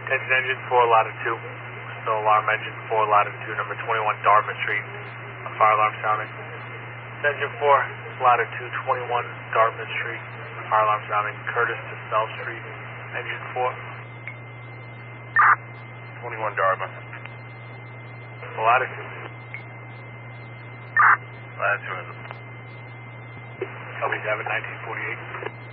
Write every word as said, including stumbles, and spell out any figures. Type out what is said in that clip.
Attention engine four, latitude. Still alarm engine four, latitude, number twenty-one Dartmouth Street. A fire alarm sounding. Engine four, latitude twenty-one Dartmouth Street. A fire alarm sounding. Curtis to South Street. Engine four. twenty-one Dartmouth. Latitude. Latitude. L B seven, nineteen forty-eight.